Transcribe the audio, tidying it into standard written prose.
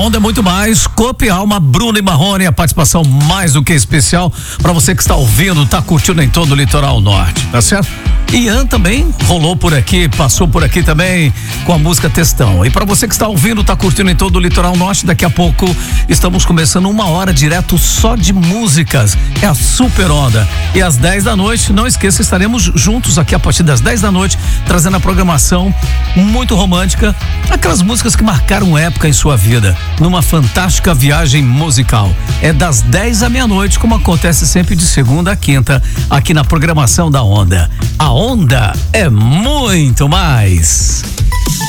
Onda é muito mais. Copa e Alma, Bruno e Marrone, a participação mais do que especial para você que está ouvindo, tá curtindo em todo o litoral norte, tá certo? Ian também rolou por aqui, passou por aqui também com a música Textão. E para você que está ouvindo, tá curtindo em todo o litoral norte, daqui a pouco estamos começando 1 hora direto só de músicas. É a Super Onda. E às 10 da noite, não esqueça, estaremos juntos aqui a partir das 10 da noite, trazendo a programação muito romântica, aquelas músicas que marcaram época em sua vida, numa fantástica viagem musical. É das 10 à meia-noite, como acontece sempre de segunda a quinta, aqui na programação da Onda. A Onda é muito mais.